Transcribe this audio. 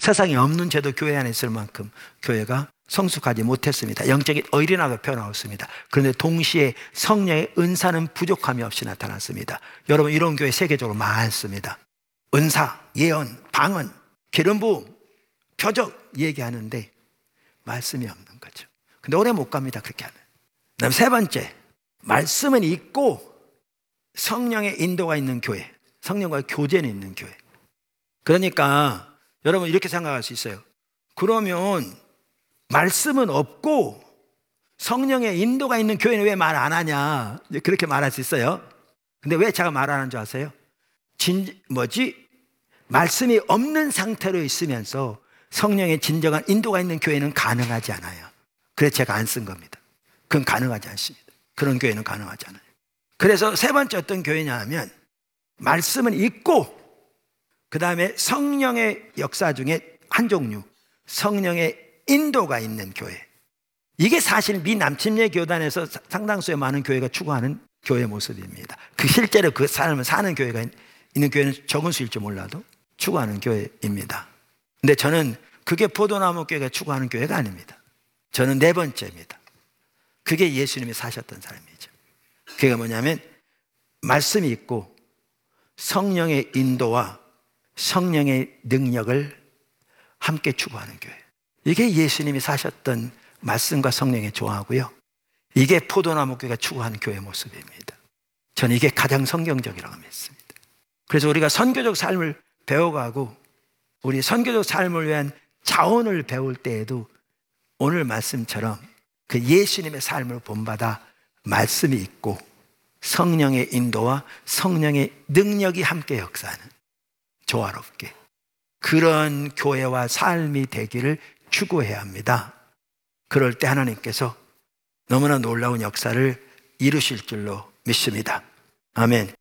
세상에 없는 죄도 교회 안에 있을 만큼 교회가 성숙하지 못했습니다. 영적인 어린아이가 펴나왔습니다. 그런데 동시에 성령의 은사는 부족함이 없이 나타났습니다. 여러분, 이런 교회 세계적으로 많습니다. 은사, 예언, 방언, 기름 부음, 표적 얘기하는데 말씀이 없는 거죠. 근데 오래 못 갑니다, 그렇게 하면. 그다음 세 번째, 말씀은 있고 성령의 인도가 있는 교회, 성령과의 교제는 있는 교회. 그러니까 여러분 이렇게 생각할 수 있어요. 그러면 말씀은 없고 성령의 인도가 있는 교회는 왜 말 안 하냐, 그렇게 말할 수 있어요. 근데 왜 제가 말 안 하는 줄 아세요? 말씀이 없는 상태로 있으면서 성령의 진정한 인도가 있는 교회는 가능하지 않아요. 그래서 제가 안 쓴 겁니다. 그건 가능하지 않습니다. 그런 교회는 가능하지 않아요. 그래서 세 번째 어떤 교회냐 하면 말씀은 있고 그 다음에 성령의 역사 중에 한 종류, 성령의 인도가 있는 교회. 이게 사실 미 남침례 교단에서 상당수의 많은 교회가 추구하는 교회 모습입니다. 실제로 그 삶을 사는 교회가 있는 교회는 적은 수일지 몰라도 추구하는 교회입니다. 근데 저는 그게 포도나무 교회가 추구하는 교회가 아닙니다. 저는 네 번째입니다. 그게 예수님이 사셨던 삶이죠. 그게 뭐냐면 말씀이 있고 성령의 인도와 성령의 능력을 함께 추구하는 교회. 이게 예수님이 사셨던 말씀과 성령의 조화고요. 이게 포도나무 교회가 추구하는 교회 모습입니다. 저는 이게 가장 성경적이라고 믿습니다. 그래서 우리가 선교적 삶을 배워가고 우리 선교적 삶을 위한 자원을 배울 때에도 오늘 말씀처럼 그 예수님의 삶을 본받아 말씀이 있고 성령의 인도와 성령의 능력이 함께 역사하는 조화롭게 그런 교회와 삶이 되기를 추구해야 합니다. 그럴 때 하나님께서 너무나 놀라운 역사를 이루실 줄로 믿습니다. 아멘.